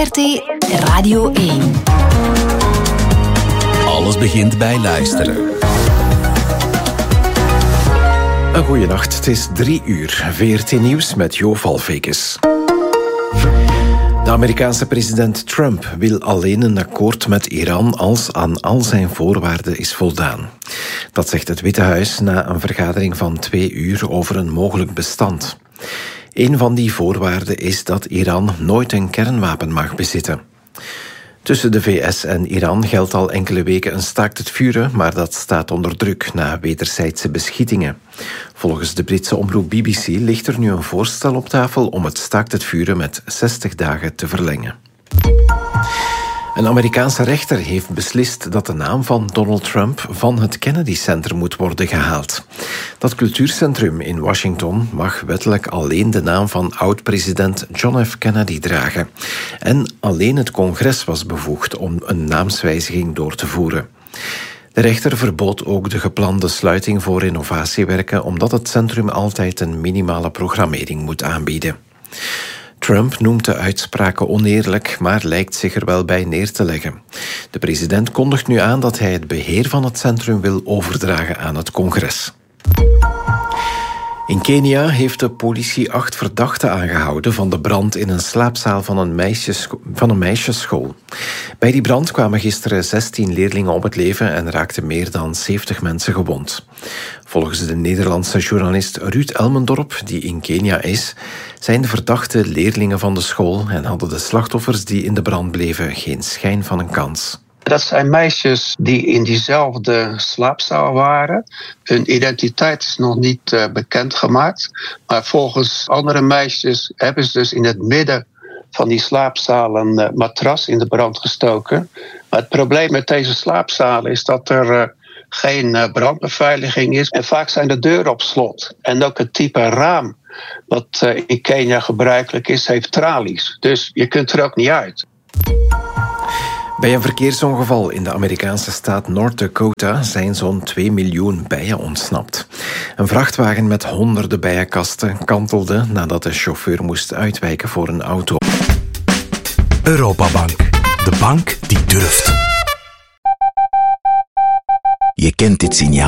VRT Radio 1. Alles begint bij luisteren. Een goeie nacht, het is 3:00. VRT Nieuws met Jo Valvekes. De Amerikaanse president Trump wil alleen een akkoord met Iran als aan al zijn voorwaarden is voldaan. Dat zegt het Witte Huis na een vergadering van 2 uur over een mogelijk bestand. Een van die voorwaarden is dat Iran nooit een kernwapen mag bezitten. Tussen de VS en Iran geldt al enkele weken een staakt het vuren, maar dat staat onder druk na wederzijdse beschietingen. Volgens de Britse omroep BBC ligt er nu een voorstel op tafel om het staakt het vuren met 60 dagen te verlengen. Een Amerikaanse rechter heeft beslist dat de naam van Donald Trump van het Kennedy Center moet worden gehaald. Dat cultuurcentrum in Washington mag wettelijk alleen de naam van oud-president John F. Kennedy dragen. En alleen het congres was bevoegd om een naamswijziging door te voeren. De rechter verbood ook de geplande sluiting voor renovatiewerken omdat het centrum altijd een minimale programmering moet aanbieden. Trump noemt de uitspraken oneerlijk, maar lijkt zich er wel bij neer te leggen. De president kondigt nu aan dat hij het beheer van het centrum wil overdragen aan het congres. In Kenia heeft de politie 8 verdachten aangehouden van de brand in een slaapzaal van een meisjesschool. Bij die brand kwamen gisteren 16 leerlingen om het leven en raakten meer dan 70 mensen gewond. Volgens de Nederlandse journalist Ruud Elmendorp, die in Kenia is, zijn de verdachten leerlingen van de school en hadden de slachtoffers die in de brand bleven geen schijn van een kans. Dat zijn meisjes die in diezelfde slaapzaal waren. Hun identiteit is nog niet bekendgemaakt. Maar volgens andere meisjes hebben ze dus in het midden van die slaapzaal een matras in de brand gestoken. Maar het probleem met deze slaapzalen is dat er geen brandbeveiliging is. En vaak zijn de deuren op slot. En ook het type raam wat in Kenia gebruikelijk is, heeft tralies. Dus je kunt er ook niet uit. Bij een verkeersongeval in de Amerikaanse staat North Dakota zijn zo'n 2 miljoen bijen ontsnapt. Een vrachtwagen met honderden bijenkasten kantelde nadat de chauffeur moest uitwijken voor een auto. Europabank. De bank die durft. Je kent dit signaal.